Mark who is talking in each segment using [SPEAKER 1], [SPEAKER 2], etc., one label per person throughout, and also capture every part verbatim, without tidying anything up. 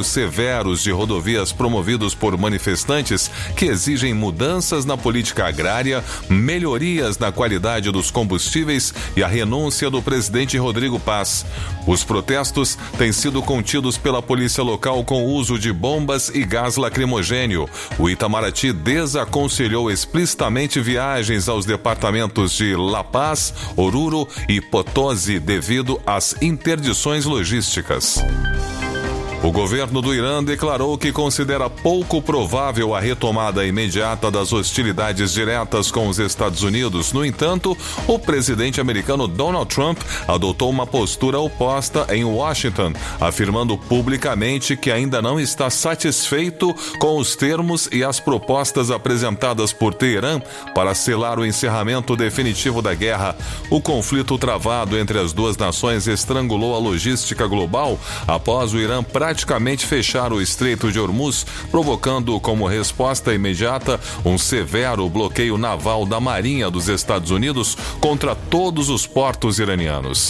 [SPEAKER 1] bloqueios severos de rodovias promovidos por manifestantes que exigem mudanças na política agrária, melhorias na qualidade dos combustíveis e a renúncia do presidente Rodrigo Paz. Os protestos têm sido contidos pela polícia local com o uso de bombas e gás lacrimogênio. O Itamaraty desaconselhou explicitamente viagens aos departamentos de La Paz, Oruro e Potosí devido às interdições logísticas. O governo do Irã declarou que considera pouco provável a retomada imediata das hostilidades diretas com os Estados Unidos. No entanto, o presidente americano Donald Trump adotou uma postura oposta em Washington, afirmando publicamente que ainda não está satisfeito com os termos e as propostas apresentadas por Teherã para selar o encerramento definitivo da guerra. O conflito travado entre as duas nações estrangulou a logística global após o Irã praticamente praticamente fechar o Estreito de Hormuz, provocando como resposta imediata um severo bloqueio naval da Marinha dos Estados Unidos contra todos os portos iranianos.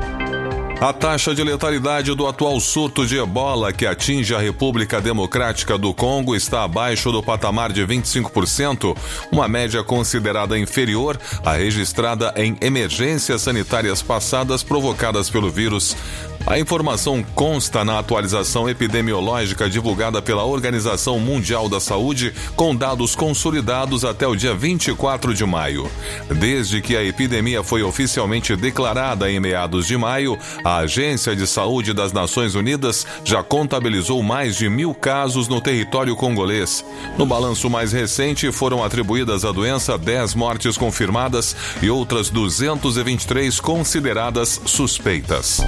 [SPEAKER 1] A taxa de letalidade do atual surto de ebola que atinge a República Democrática do Congo está abaixo do patamar de vinte e cinco por cento, uma média considerada inferior à registrada em emergências sanitárias passadas provocadas pelo vírus. A informação consta na atualização epidemiológica divulgada pela Organização Mundial da Saúde, com dados consolidados até o dia vinte e quatro de maio. Desde que a epidemia foi oficialmente declarada em meados de maio, a Agência de Saúde das Nações Unidas já contabilizou mais de mil casos no território congolês. No balanço mais recente, foram atribuídas à doença dez mortes confirmadas e outras duzentas e vinte e três consideradas suspeitas.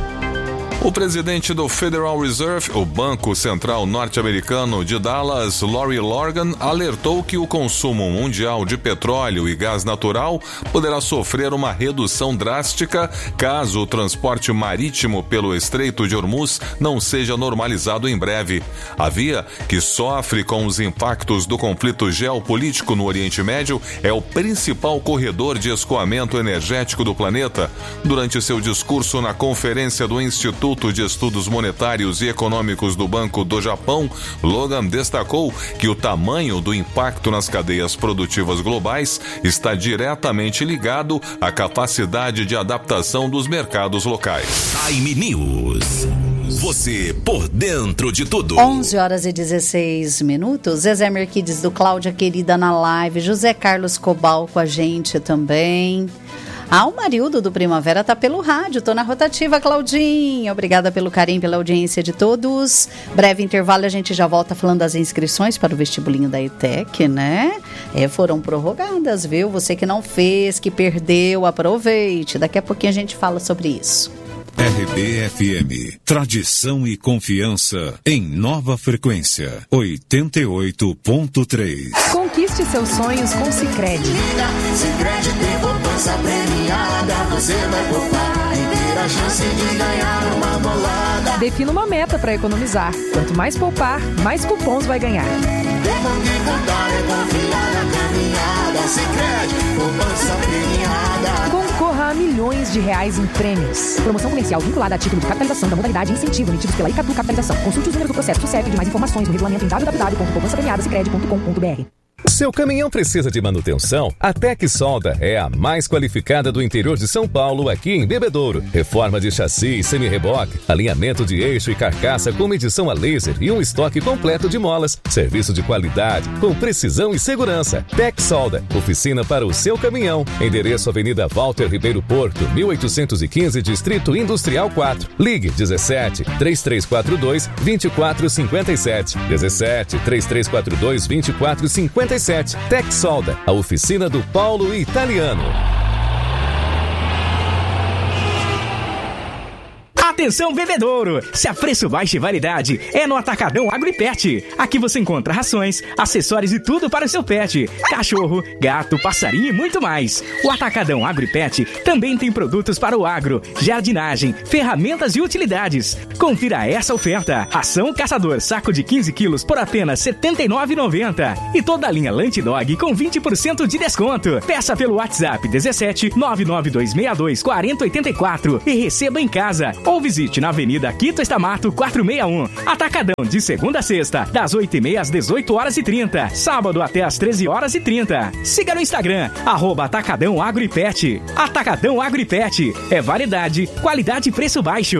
[SPEAKER 1] O presidente do Federal Reserve, o Banco Central Norte-Americano de Dallas, Lori Logan, alertou que o consumo mundial de petróleo e gás natural poderá sofrer uma redução drástica caso o transporte marítimo pelo Estreito de Hormuz não seja normalizado em breve. A via, que sofre com os impactos do conflito geopolítico no Oriente Médio, é o principal corredor de escoamento energético do planeta. Durante seu discurso na conferência do Instituto de Estudos Monetários e Econômicos do Banco do Japão, Logan destacou que o tamanho do impacto nas cadeias produtivas globais está diretamente ligado à capacidade de adaptação dos mercados locais.
[SPEAKER 2] Time News. Você por dentro de tudo.
[SPEAKER 3] onze horas e dezesseis minutos. Zezé Merquides do Cláudia Querida na live. José Carlos Cobal com a gente também. Ah, o Marildo do Primavera tá pelo rádio, tô na rotativa, Claudinha. Obrigada pelo carinho, pela audiência de todos. Breve intervalo, a gente já volta falando das inscrições para o vestibulinho da E T E C, né? É, foram prorrogadas, viu? Você que não fez, que perdeu, aproveite. Daqui a pouquinho a gente fala sobre isso.
[SPEAKER 4] R B F M, tradição e confiança em nova frequência, oitenta e oito ponto três.
[SPEAKER 5] Conquiste seus sonhos com Sicredi.
[SPEAKER 6] Sicredi tem poupança premiada, você vai poupar e ter a chance de ganhar uma bolada.
[SPEAKER 5] Defina uma meta para economizar. Quanto mais poupar, mais cupons vai ganhar.
[SPEAKER 6] É bom que contar, é confiar na caminhada. Sicredi, poupança premiada.
[SPEAKER 5] Concorra a milhões de reais em prêmios. Promoção comercial vinculada a título de capitalização da modalidade incentivo emitidos pela Icatu Capitalização. Consulte os números do processo do C E P e de mais informações no regulamento em w w w ponto poupança premiada sicredi ponto com ponto b r.
[SPEAKER 7] Seu caminhão precisa de manutenção? A Tec Solda é a mais qualificada do interior de São Paulo, aqui em Bebedouro. Reforma de chassi e semi-reboque, alinhamento de eixo e carcaça com medição a laser e um estoque completo de molas. Serviço de qualidade, com precisão e segurança. Tec Solda, oficina para o seu caminhão. Endereço Avenida Walter Ribeiro Porto, mil oitocentos e quinze, Distrito Industrial quatro. Ligue dezessete, três três quatro dois, dois quatro cinco sete. dezessete, três três quatro dois, dois quatro cinco sete. Tec Solda, a oficina do Paulo Italiano.
[SPEAKER 8] Atenção, bebedouro! Se a preço baixo e variedade é no Atacadão Agro e Pet. Aqui você encontra rações, acessórios e tudo para o seu pet. Cachorro, gato, passarinho e muito mais. O Atacadão Agro e Pet também tem produtos para o agro, jardinagem, ferramentas e utilidades. Confira essa oferta. Ração Caçador, saco de quinze quilos por apenas setenta e nove reais e noventa centavos. E toda a linha Lunch Dog com vinte por cento de desconto. Peça pelo WhatsApp dezessete, nove nove dois seis dois, quatro zero oito quatro e receba em casa. Ou visite visite na Avenida Quito Estamato, quatrocentos e sessenta e um. Atacadão, de segunda a sexta, das oito e meia às dezoito horas e trinta. Sábado até às treze horas e trinta. Siga no Instagram, arroba Atacadão Agro e Pet. Atacadão Agro e Pet. É variedade, qualidade e preço baixo.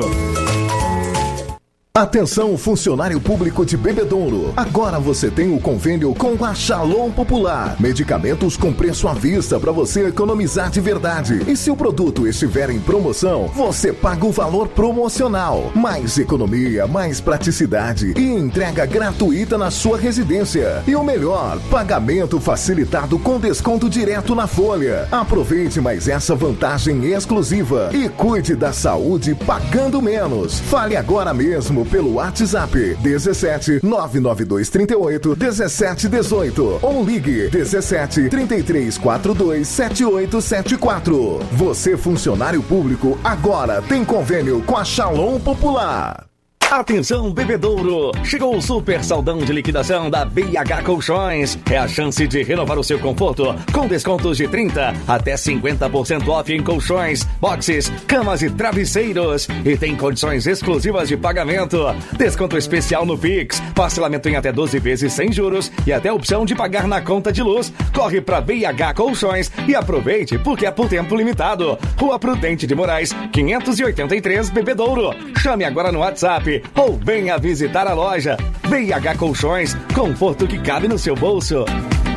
[SPEAKER 9] Atenção, funcionário público de Bebedouro. Agora você tem o convênio com a Shalom Popular. Medicamentos com preço à vista para você economizar de verdade. E se o produto estiver em promoção, você paga o valor promocional. Mais economia, mais praticidade e entrega gratuita na sua residência. E o melhor, pagamento facilitado com desconto direto na folha. Aproveite mais essa vantagem exclusiva e cuide da saúde pagando menos. Fale agora mesmo pelo WhatsApp dezessete nove nove dois trinta e oito dezessete dezoito ou ligue dezessete trinta e três quarenta e dois setenta e oito setenta e quatro. Você, funcionário público, agora tem convênio com a Shalom Popular.
[SPEAKER 10] Atenção, Bebedouro! Chegou o super saldão de liquidação da B H Colchões. É a chance de renovar o seu conforto com descontos de trinta até cinquenta por cento off em colchões, boxes, camas e travesseiros. E tem condições exclusivas de pagamento. Desconto especial no Pix, parcelamento em até doze vezes sem juros e até opção de pagar na conta de luz. Corre pra B H Colchões e aproveite porque é por tempo limitado. Rua Prudente de Moraes, quinhentos e oitenta e três, Bebedouro. Chame agora no WhatsApp ou venha visitar a loja. B H Colchões, conforto que cabe no seu bolso.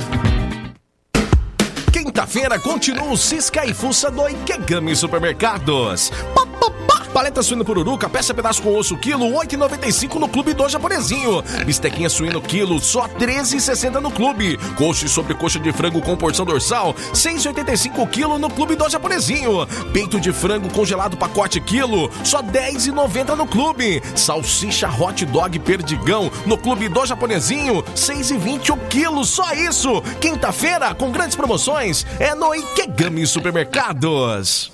[SPEAKER 2] Quinta-feira continua o Cisca e Fuça do Ikegami Supermercados. Pá, pá, pá. Paleta suíno pururuca, peça pedaço com osso quilo, oito reais e noventa e cinco centavos no Clube do Japonesinho. Bistequinha suíno quilo, só treze reais e sessenta centavos no Clube. Coxa e sobrecoxa de frango com porção dorsal, seis reais e oitenta e cinco centavos quilo no Clube do Japonesinho. Peito de frango congelado pacote quilo, só dez reais e noventa centavos no Clube. Salsicha hot dog perdigão no Clube do Japonesinho, seis reais e vinte centavos o quilo, só isso. Quinta-feira, com grandes promoções, é no Ikegami Supermercados.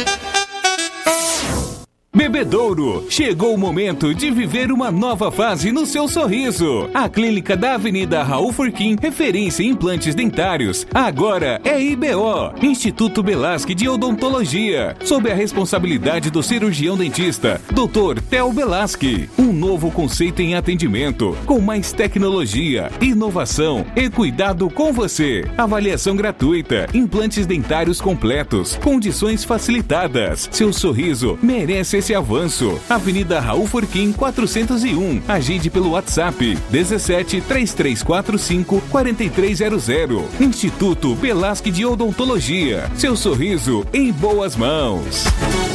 [SPEAKER 11] Bebedouro, chegou o momento de viver uma nova fase no seu sorriso. A clínica da Avenida Raul Furquim, referência em implantes dentários, agora é I B O, Instituto Belasque de Odontologia, sob a responsabilidade do cirurgião dentista, doutor Theo Belasque. Um novo conceito em atendimento, com mais tecnologia, inovação e cuidado com você. Avaliação gratuita, implantes dentários completos, condições facilitadas. Seu sorriso merece esse avanço. Avenida Raul Furquim, quatrocentos e um. Agende pelo WhatsApp dezessete, três três quatro cinco, quatro três zero zero. Instituto Belasque de Odontologia. Seu sorriso em boas mãos.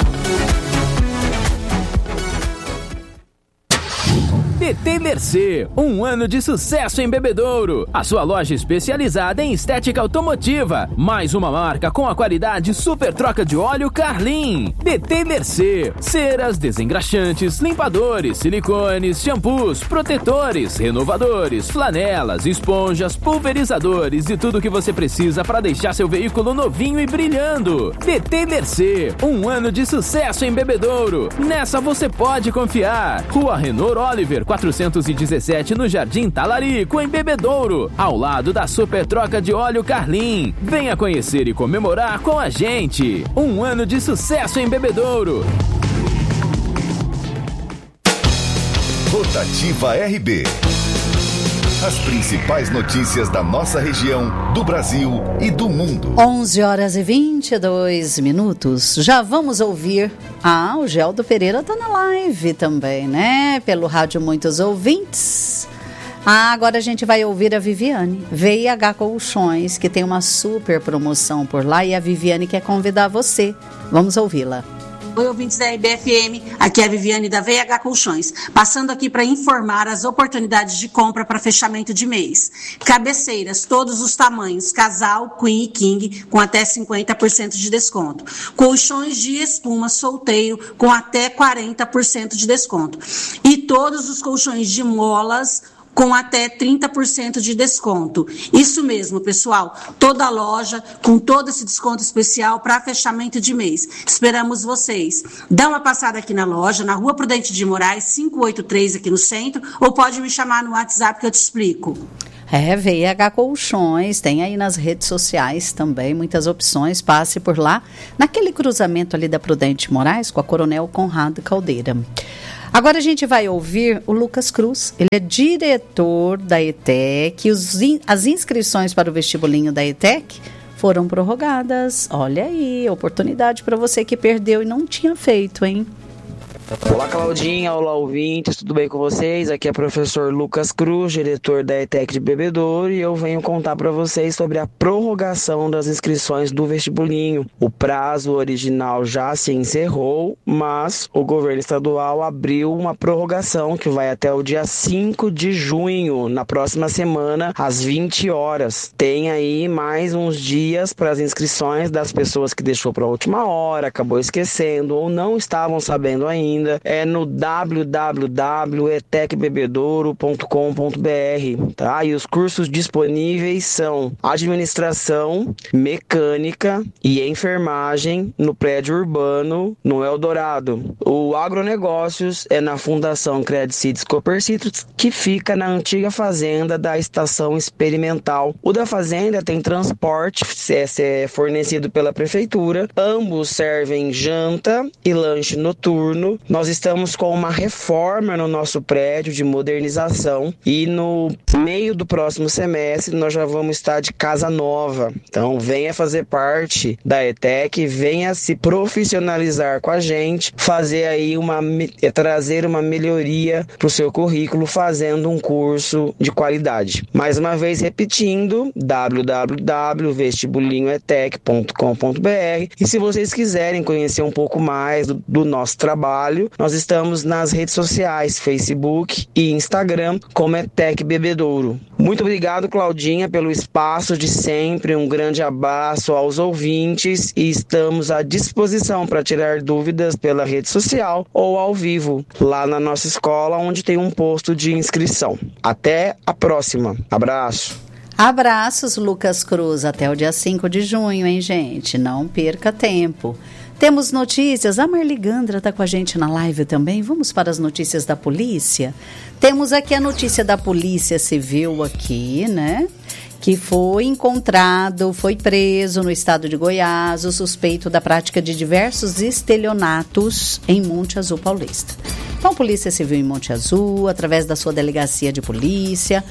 [SPEAKER 12] D T Mercê, um ano de sucesso em Bebedouro. A sua loja especializada em estética automotiva. Mais uma marca com a qualidade super troca de óleo Carlin. D T Mercê, ceras, desengraxantes, limpadores, silicones, shampoos, protetores, renovadores, flanelas, esponjas, pulverizadores e tudo que você precisa para deixar seu veículo novinho e brilhando. D T Mercê, um ano de sucesso em Bebedouro. Nessa você pode confiar. Rua Renor Oliver, quatrocentos e dezessete, no Jardim Talarico, em Bebedouro, ao lado da Super Troca de Óleo Carlin. Venha conhecer e comemorar com a gente. Um ano de sucesso em Bebedouro.
[SPEAKER 13] Rotativa R B. As principais notícias da nossa região, do Brasil e do mundo.
[SPEAKER 3] onze horas e vinte e dois minutos. Já vamos ouvir. Ah, o Geldo Pereira tá na live também, né? Pelo rádio Muitos Ouvintes. Ah, agora a gente vai ouvir a Viviane. V H Colchões, que tem uma super promoção por lá, e a Viviane quer convidar você. Vamos ouvi-la.
[SPEAKER 14] Oi, ouvintes da R B F M, aqui é a Viviane da V H Colchões, passando aqui para informar as oportunidades de compra para fechamento de mês. Cabeceiras, todos os tamanhos, casal, queen e king, com até cinquenta por cento de desconto. Colchões de espuma solteiro, com até quarenta por cento de desconto. E todos os colchões de molas, com até trinta por cento de desconto. Isso mesmo, pessoal. Toda a loja com todo esse desconto especial para fechamento de mês. Esperamos vocês. Dá uma passada aqui na loja, na Rua Prudente de Moraes, quinhentos e oitenta e três, aqui no centro, ou pode me chamar no WhatsApp que eu te explico.
[SPEAKER 3] É, V I H Colchões, tem aí nas redes sociais também muitas opções, passe por lá, naquele cruzamento ali da Prudente Moraes com a Coronel Conrado Caldeira. Agora a gente vai ouvir o Lucas Cruz, ele é diretor da E T E C, os in, as inscrições para o vestibulinho da E T E C foram prorrogadas. Olha aí, oportunidade para você que perdeu e não tinha feito, hein?
[SPEAKER 15] Olá, Claudinha, olá, ouvintes, tudo bem com vocês? Aqui é o professor Lucas Cruz, diretor da E T E C de Bebedouro, e eu venho contar para vocês sobre a prorrogação das inscrições do vestibulinho. O prazo original já se encerrou, mas o governo estadual abriu uma prorrogação que vai até o dia cinco de junho, na próxima semana, às vinte horas. Tem aí mais uns dias para as inscrições das pessoas que deixou para a última hora, acabou esquecendo ou não estavam sabendo ainda. É no w w w ponto e t e c bebedouro ponto com ponto b r, tá? E os cursos disponíveis são Administração, Mecânica e Enfermagem no prédio urbano no Eldorado. O Agronegócios é na Fundação Credicites Copercitos, que fica na antiga fazenda da Estação Experimental. O da fazenda tem transporte, é fornecido pela prefeitura. Ambos servem janta e lanche noturno. Nós estamos com uma reforma no nosso prédio de modernização e no meio do próximo semestre nós já vamos estar de casa nova. Então venha fazer parte da E T E C, venha se profissionalizar com a gente, fazer aí uma, trazer uma melhoria para o seu currículo fazendo um curso de qualidade. Mais uma vez repetindo, w w w ponto vestibulinho e t e c ponto com ponto b r, e se vocês quiserem conhecer um pouco mais do, do nosso trabalho, nós estamos nas redes sociais, Facebook e Instagram, como E T E C Bebedouro. Muito obrigado, Claudinha, pelo espaço de sempre. Um grande abraço aos ouvintes e estamos à disposição para tirar dúvidas pela rede social ou ao vivo, lá na nossa escola, onde tem um posto de inscrição. Até a próxima. Abraço.
[SPEAKER 3] Abraços, Lucas Cruz. Até o dia cinco de junho, hein, gente? Não perca tempo. Temos notícias, a Marli Gandra está com a gente na live também. Vamos para as notícias da polícia. Temos aqui a notícia da Polícia Civil aqui, né? Que foi encontrado, foi preso no estado de Goiás o suspeito da prática de diversos estelionatos em Monte Azul Paulista. Então, a Polícia Civil em Monte Azul, através da sua delegacia de polícia,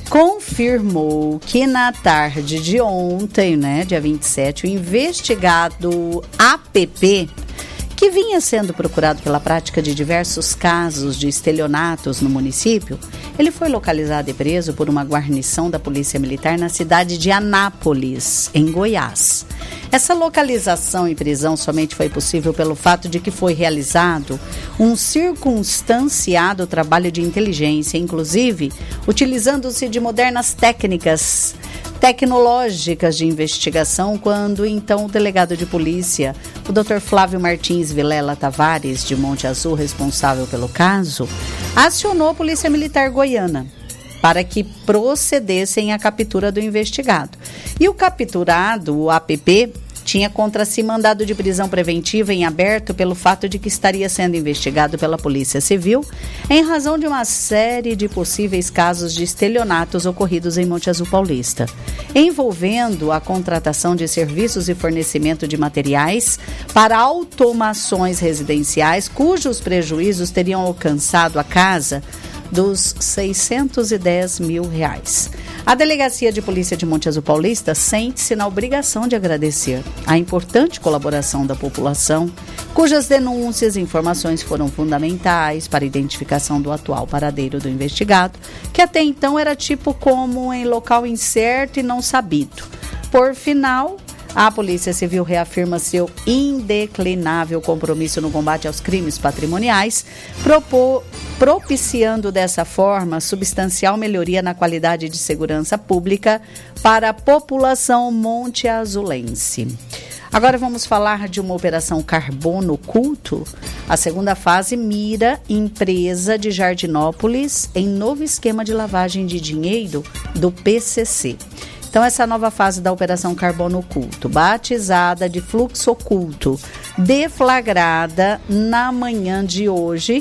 [SPEAKER 3] confirmou que na tarde de ontem, né, dia vinte e sete, o investigado A P P, que vinha sendo procurado pela prática de diversos casos de estelionatos no município, ele foi localizado e preso por uma guarnição da Polícia Militar na cidade de Anápolis, em Goiás. Essa localização e prisão somente foi possível pelo fato de que foi realizado um circunstanciado trabalho de inteligência, inclusive utilizando-se de modernas técnicas tecnológicas de investigação, quando então o delegado de polícia, o doutor Flávio Martins Vilela Tavares, de Monte Azul, responsável pelo caso, acionou a Polícia Militar Goiana para que procedessem à captura do investigado. E o capturado, o A P P, tinha contra si mandado de prisão preventiva em aberto pelo fato de que estaria sendo investigado pela Polícia Civil em razão de uma série de possíveis casos de estelionatos ocorridos em Monte Azul Paulista, envolvendo a contratação de serviços e fornecimento de materiais para automações residenciais, cujos prejuízos teriam alcançado a casa dos seiscentos e dez mil reais. A Delegacia de Polícia de Monte Azul Paulista sente-se na obrigação de agradecer a importante colaboração da população, cujas denúncias e informações foram fundamentais para a identificação do atual paradeiro do investigado, que até então era tipo como em local incerto e não sabido. Por final, a Polícia Civil reafirma seu indeclinável compromisso no combate aos crimes patrimoniais, propor, propiciando dessa forma substancial melhoria na qualidade de segurança pública para a população monteazulense. Agora vamos falar de uma operação Carbono Oculto. A segunda fase mira empresa de Jardinópolis em novo esquema de lavagem de dinheiro do P C C. Então, essa nova fase da Operação Carbono Oculto, batizada de Fluxo Oculto, deflagrada na manhã de hoje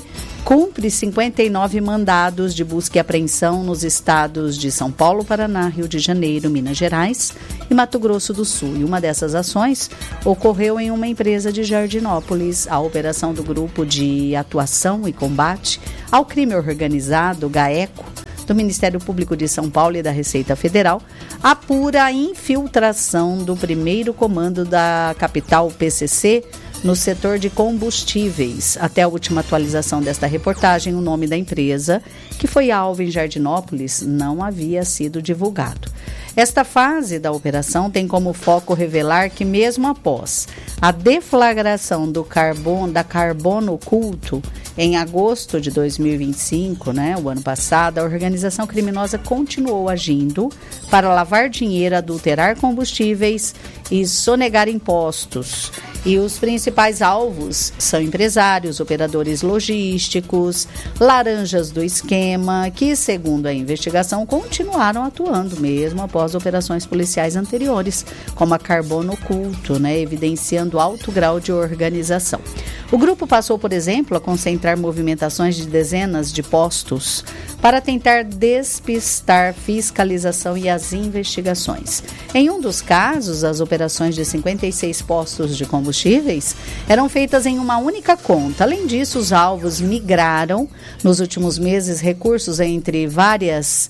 [SPEAKER 3] cumpre cinquenta e nove mandados de busca e apreensão nos estados de São Paulo, Paraná, Rio de Janeiro, Minas Gerais e Mato Grosso do Sul. E uma dessas ações ocorreu em uma empresa de Jardinópolis. A operação do Grupo de Atuação e Combate ao Crime Organizado, GAECO, do Ministério Público de São Paulo e da Receita Federal, apura a infiltração do primeiro comando da capital P C C no setor de combustíveis. Até a última atualização desta reportagem, o nome da empresa, que foi alvo em Jardinópolis, não havia sido divulgado. Esta fase da operação tem como foco revelar que, mesmo após a deflagração do carbono, da carbono oculto em agosto de dois mil e vinte e cinco, né, o ano passado, a organização criminosa continuou agindo para lavar dinheiro, adulterar combustíveis e sonegar impostos. E os principais alvos são empresários, operadores logísticos, laranjas do esquema, que, segundo a investigação, continuaram atuando mesmo após operações policiais anteriores, como a carbono oculto, né, evidenciando alto grau de organização. O grupo passou, por exemplo, a concentrar movimentações de dezenas de postos para tentar despistar fiscalização e as investigações. Em um dos casos, as operações de cinquenta e seis postos de combustíveis eram feitas em uma única conta. Além disso, os alvos migraram nos últimos meses recursos entre várias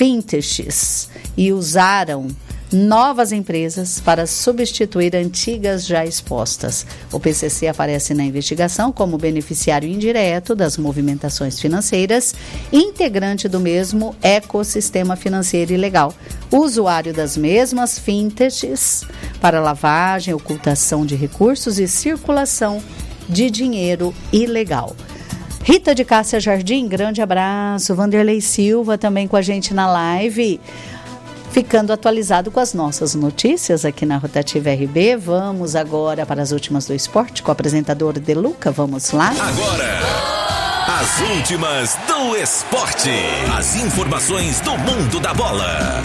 [SPEAKER 3] fintechs e usaram novas empresas para substituir antigas já expostas. O P C C aparece na investigação como beneficiário indireto das movimentações financeiras, integrante do mesmo ecossistema financeiro ilegal, usuário das mesmas fintechs para lavagem, ocultação de recursos e circulação de dinheiro ilegal. Rita de Cássia Jardim, grande abraço. Vanderlei Silva também com a gente na live. Ficando atualizado com as nossas notícias aqui na Rotativa R B. Vamos agora para as últimas do esporte com o apresentador Deluca. Vamos lá?
[SPEAKER 16] Agora, as últimas do esporte. As informações do mundo da bola.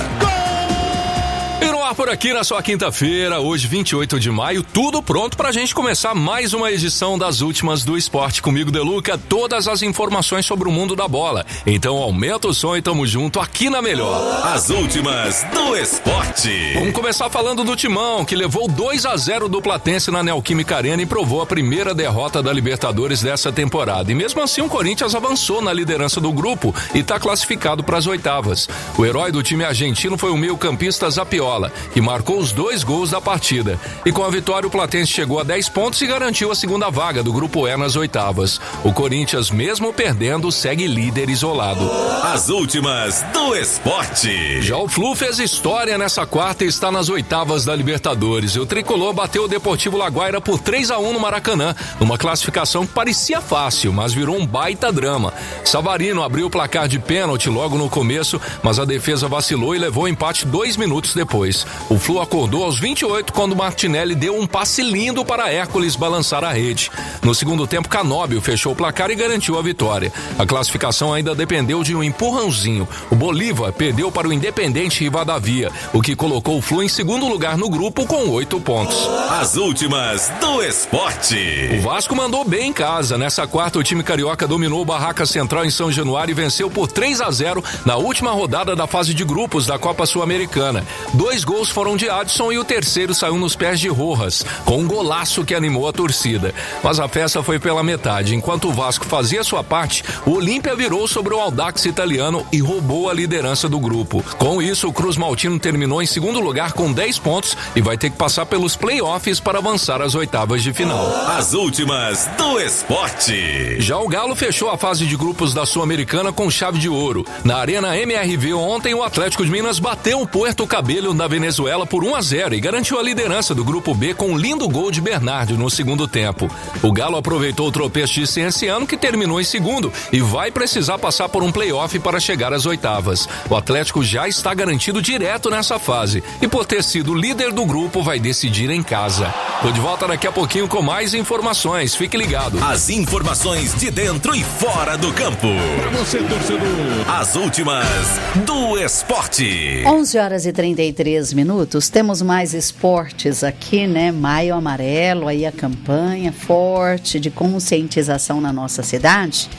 [SPEAKER 17] E no ar por aqui na sua quinta-feira, hoje vinte e oito de maio, tudo pronto pra gente começar mais uma edição das últimas do esporte. Comigo, Deluca, todas as informações sobre o mundo da bola. Então aumenta o som e tamo junto aqui na melhor.
[SPEAKER 16] As últimas do esporte.
[SPEAKER 17] Vamos começar falando do Timão, que levou dois a zero do Platense na Neoquímica Arena e provou a primeira derrota da Libertadores dessa temporada. E mesmo assim o Corinthians avançou na liderança do grupo e tá classificado para as oitavas. O herói do time argentino foi o meio-campista Zapiola, que marcou os dois gols da partida. E com a vitória, o Platense chegou a dez pontos e garantiu a segunda vaga do Grupo E nas oitavas. O Corinthians, mesmo perdendo, segue líder isolado.
[SPEAKER 16] As últimas do esporte.
[SPEAKER 17] Já o Flu fez história nessa quarta e está nas oitavas da Libertadores. E o tricolor bateu o Deportivo Laguaira por três a um no Maracanã, numa classificação que parecia fácil, mas virou um baita drama. Savarino abriu o placar de pênalti logo no começo, mas a defesa vacilou e levou o empate dois minutos depois. O Flu acordou aos vinte e oito quando Martinelli deu um passe lindo para Hércules balançar a rede. No segundo tempo, Canóbio fechou o placar e garantiu a vitória. A classificação ainda dependeu de um empurrãozinho. O Bolívar perdeu para o Independente Rivadavia, o que colocou o Flu em segundo lugar no grupo com oito pontos.
[SPEAKER 16] As últimas do esporte.
[SPEAKER 17] O Vasco mandou bem em casa. Nessa quarta, o time carioca dominou o Barraca Central em São Januário e venceu por três a zero na última rodada da fase de grupos da Copa Sul-Americana. Dois gols foram de Adson e o terceiro saiu nos pés de Rojas, com um golaço que animou a torcida. Mas a festa foi pela metade. Enquanto o Vasco fazia sua parte, o Olímpia virou sobre o Audax italiano e roubou a liderança do grupo. Com isso, o Cruz Maltino terminou em segundo lugar com dez pontos e vai ter que passar pelos playoffs para avançar às oitavas de final.
[SPEAKER 16] As últimas do esporte.
[SPEAKER 17] Já o Galo fechou a fase de grupos da Sul-Americana com chave de ouro. Na Arena M R V ontem, o Atlético de Minas bateu o Puerto Cabello da Venezuela por um a zero e garantiu a liderança do Grupo B com um lindo gol de Bernardi no segundo tempo. O Galo aproveitou o tropeço de Cienciano, que terminou em segundo, e vai precisar passar por um play-off para chegar às oitavas. O Atlético já está garantido direto nessa fase e, por ter sido líder do grupo, vai decidir em casa. Tô de volta daqui a pouquinho com mais informações. Fique ligado.
[SPEAKER 16] As informações de dentro e fora do campo.
[SPEAKER 2] Pra você, torcedor.
[SPEAKER 16] As últimas do esporte.
[SPEAKER 3] onze horas e trinta e três minutos. Temos mais esportes aqui, né? Maio Amarelo, aí a campanha forte de conscientização na nossa cidade.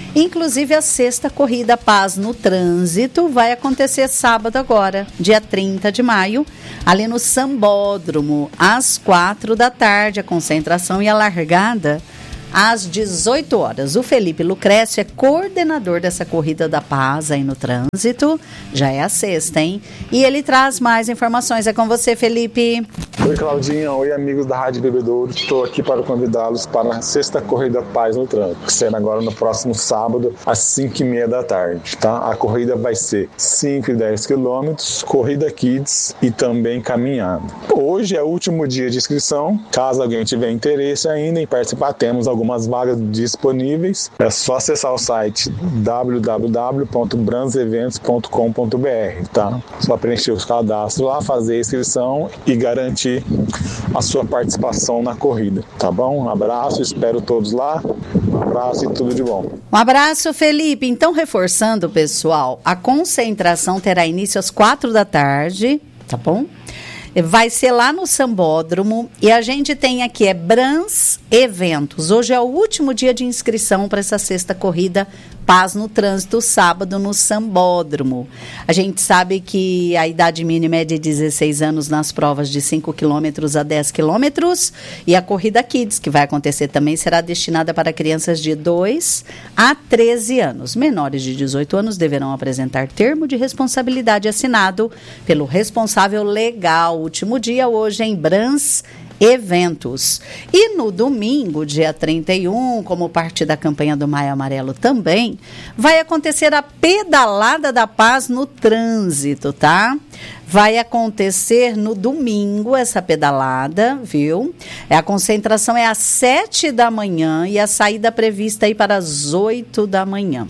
[SPEAKER 3] Inclusive a sexta corrida Paz no Trânsito vai acontecer sábado agora, dia trinta de maio, ali no Sambódromo, às quatro da tarde, a concentração e a largada às dezoito horas. O Felipe Lucrécio é coordenador dessa corrida da Paz aí no trânsito. Já é a sexta, hein? E ele traz mais informações. É com você, Felipe.
[SPEAKER 18] Oi, Claudinha. Oi, amigos da Rádio Bebedouro. Estou aqui para convidá-los para a sexta corrida Paz no trânsito, que será agora no próximo sábado, às cinco e meia da tarde, tá? A corrida vai ser cinco e dez quilômetros, corrida kids e também caminhada. Hoje é o último dia de inscrição. Caso alguém tiver interesse ainda em participar, temos alguns algumas vagas disponíveis. É só acessar o site w w w ponto brans eventos ponto com ponto b r, tá? Só preencher os cadastros lá, fazer a inscrição e garantir a sua participação na corrida, tá bom? Um abraço, espero todos lá. Um abraço e tudo de bom.
[SPEAKER 3] Um abraço, Felipe. Então, reforçando, pessoal, a concentração terá início às quatro da tarde, tá bom? Vai ser lá no Sambódromo e a gente tem aqui, é Brans Eventos. Hoje é o último dia de inscrição para essa sexta corrida Paz no Trânsito, sábado no Sambódromo. A gente sabe que a idade mínima é de dezesseis anos nas provas de cinco quilômetros a dez quilômetros e a corrida Kids, que vai acontecer também, será destinada para crianças de dois a treze anos. Menores de dezoito anos deverão apresentar termo de responsabilidade assinado pelo responsável legal. O último dia hoje em Brans Eventos. E no domingo, dia trinta e um, como parte da campanha do Maio Amarelo também, vai acontecer a Pedalada da Paz no Trânsito, tá? Vai acontecer no domingo essa pedalada, viu? A concentração é às sete da manhã e a saída prevista aí para as oito da manhã.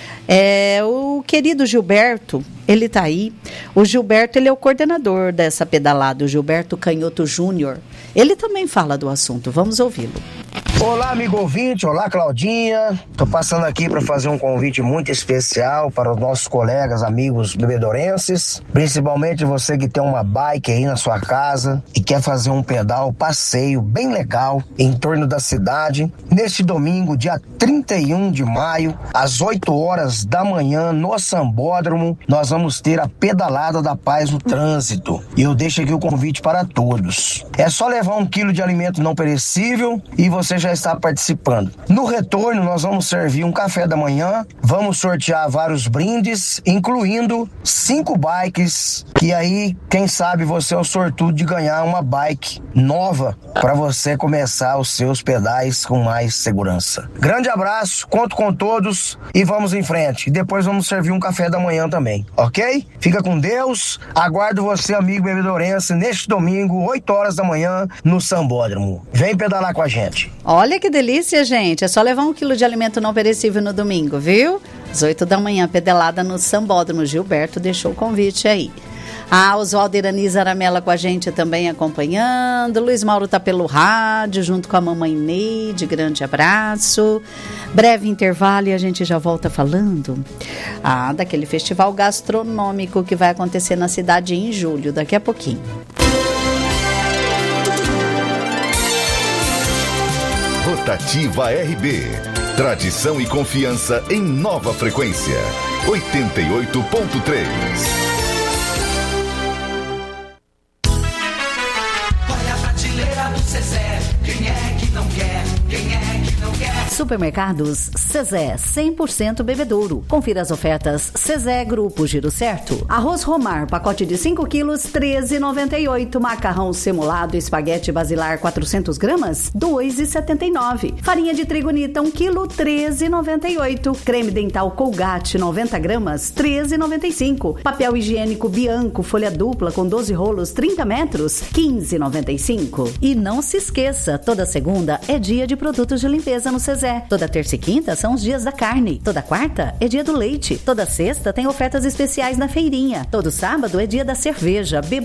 [SPEAKER 3] É, o querido Gilberto, ele tá aí. O Gilberto, ele é o coordenador dessa pedalada, o Gilberto Canhoto Júnior. Ele também fala do assunto, vamos ouvi-lo.
[SPEAKER 19] Olá, amigo ouvinte, olá, Claudinha. Tô passando aqui para fazer um convite muito especial para os nossos colegas, amigos bebedorenses, principalmente você que tem uma bike aí na sua casa e quer fazer um pedal, passeio bem legal em torno da cidade. Neste domingo, dia trinta e um de maio, às oito horas da manhã, no Sambódromo, nós vamos ter a Pedalada da Paz no Trânsito. E eu deixo aqui o convite para todos. É só levar um quilo de alimento não perecível e você já está participando. No retorno, nós vamos servir um café da manhã, vamos sortear vários brindes, incluindo cinco bikes, que aí, quem sabe, você é o sortudo de ganhar uma bike nova para você começar os seus pedais com mais segurança. Grande abraço, conto com todos e vamos em frente. E depois vamos servir um café da manhã também, ok? Fica com Deus, aguardo você, amigo bebedorense, neste domingo, oito horas da manhã, no Sambódromo. Vem pedalar com a gente.
[SPEAKER 3] Olha que delícia, gente. É só levar um quilo de alimento não perecível no domingo, viu? Às oito da manhã, pedalada no Sambódromo. Gilberto deixou o convite aí. Ah, Oswaldo Irani Zaramella com a gente também acompanhando. Luiz Mauro tá pelo rádio, junto com a mamãe Neide. Grande abraço. Breve intervalo e a gente já volta falando ah, daquele festival gastronômico que vai acontecer na cidade em julho, daqui a pouquinho.
[SPEAKER 13] Rotativa R B. Tradição e confiança em nova frequência. oitenta e oito ponto três.
[SPEAKER 6] Olha a prateleira do Zezé. Quem é que não quer? Quem é que não quer?
[SPEAKER 20] Supermercados Zezé, cem por cento bebedouro. Confira as ofertas Zezé Grupo Giro Certo. Arroz Romar, pacote de cinco quilos, treze reais e noventa e oito. Macarrão semulado, espaguete basilar, quatrocentos gramas, dois reais e setenta e nove. Farinha de trigo Nita, um quilo, treze reais e noventa e oito. Creme dental Colgate, noventa gramas, treze reais e noventa e cinco. Papel higiênico Bianco, folha dupla com doze rolos, trinta metros, quinze reais e noventa e cinco. E não se esqueça, toda segunda é dia de produtos de limpeza no Zezé. Toda terça e quinta são os dias da carne. Toda quarta é dia do leite. Toda sexta tem ofertas especiais na feirinha. Todo sábado é dia da cerveja. Beba